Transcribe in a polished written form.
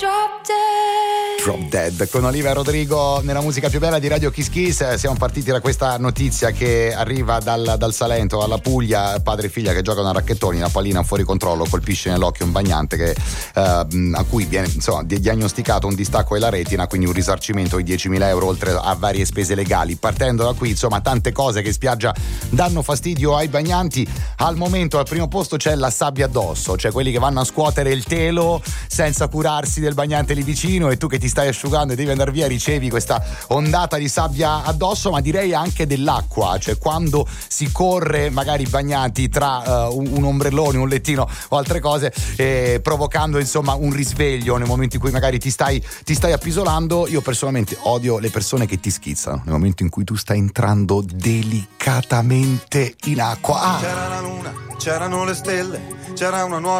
Drop Dead con Olivia e Rodrigo nella musica più bella di Radio Kiss Kiss. Siamo partiti da questa notizia che arriva dal Salento alla Puglia, padre e figlia che giocano a racchettoni, la pallina fuori controllo colpisce nell'occhio un bagnante a cui viene diagnosticato un distacco della retina, quindi un risarcimento di 10.000 euro oltre a varie spese legali. Partendo da qui, tante cose che in spiaggia danno fastidio ai bagnanti. Al momento al primo posto c'è la sabbia addosso, cioè quelli che vanno a scuotere il telo senza curarsi del bagnante lì vicino, e tu che ti stai asciugando e devi andare via ricevi questa ondata di sabbia addosso, ma direi anche dell'acqua, cioè quando si corre magari bagnati tra un ombrellone, un lettino o altre cose, provocando un risveglio nel momento in cui magari ti stai appisolando. Io personalmente odio le persone che ti schizzano nel momento in cui tu stai entrando delicatamente in acqua. C'era la luna, c'erano le stelle, c'era una nuova